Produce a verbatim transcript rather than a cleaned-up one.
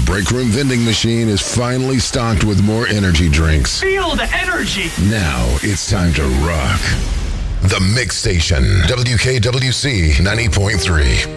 break room vending machine is finally stocked with more energy drinks. Feel the energy. Now it's time to rock. The Mix Station, W K W C ninety point three.